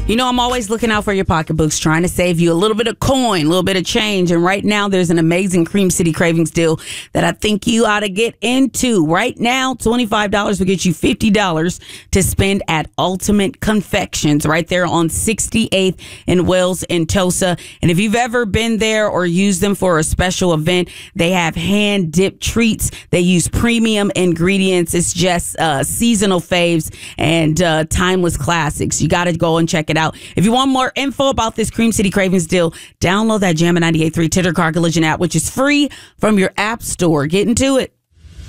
You know, I'm always looking out for your pocketbooks, trying to save you a little bit of coin, a little bit of change. And right now, there's an amazing Cream City Cravings deal that I think you ought to get into. Right now, $25 will get you $50 to spend at Ultimate Confections right there on 68th in Wells and Tosa. And if you've ever been there or used them for a special event, they have hand-dipped treats. They use premium ingredients. It's just seasonal faves and timeless classics. You got to go and check it out. If you want more info about this Cream City Cravings deal, download that Jammin' 98.3 Titter Cartilage app, which is free from your app store. Get into it.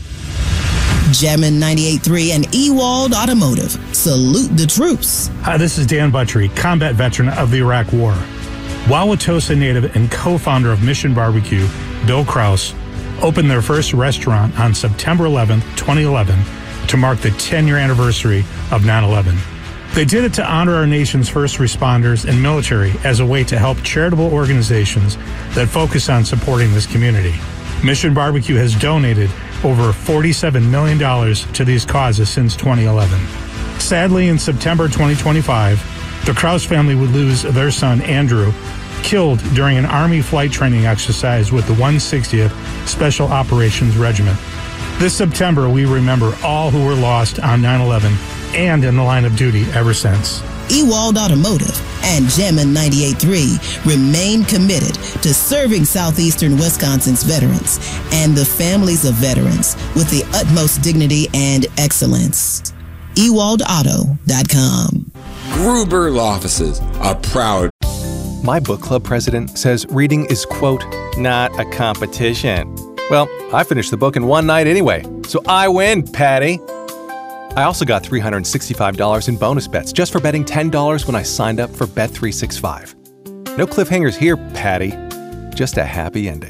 Jammin' 98.3 and Ewald Automotive. Salute the troops. Hi, this is Dan Buttrey, combat veteran of the Iraq War. Wauwatosa native and co-founder of Mission Barbecue, Bill Kraus, opened their first restaurant on September 11th, 2011, to mark the 10-year anniversary of 9/11. They did it to honor our nation's first responders and military as a way to help charitable organizations that focus on supporting this community. Mission Barbecue has donated over $47 million to these causes since 2011. Sadly, in September 2025, the Kraus family would lose their son, Andrew, killed during an Army flight training exercise with the 160th Special Operations Regiment. This September, we remember all who were lost on 9/11 and in the line of duty ever since. Ewald Automotive and Jammin' 98.3 remain committed to serving southeastern Wisconsin's veterans and the families of veterans with the utmost dignity and excellence. EwaldAuto.com. Gruber Law Offices are proud. My book club president says reading is, quote, not a competition. Well, I finished the book in one night anyway, so I win, Patty. I also got $365 in bonus bets just for betting $10 when I signed up for Bet365. No cliffhangers here, Patty. Just a happy ending.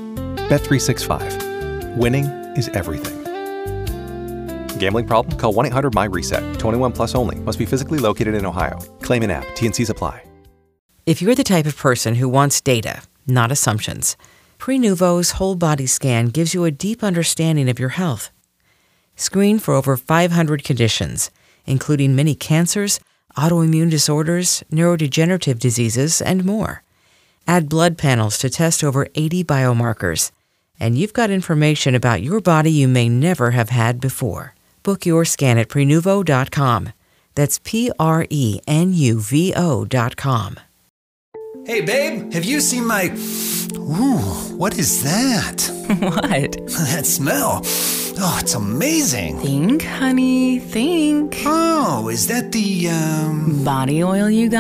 Bet365. Winning is everything. Gambling problem? Call 1-800-MY-RESET. 21 plus only. Must be physically located in Ohio. Claim in app. T&Cs apply. If you're the type of person who wants data, not assumptions, Prenuvo's whole body scan gives you a deep understanding of your health. Screen for over 500 conditions, including many cancers, autoimmune disorders, neurodegenerative diseases, and more. Add blood panels to test over 80 biomarkers. And you've got information about your body you may never have had before. Book your scan at Prenuvo.com. That's Prenuvo.com. Hey, babe, have you seen my... Ooh, what is that? What? That smell. Oh, it's amazing. Think, honey, think. Oh, is that the, body oil you got?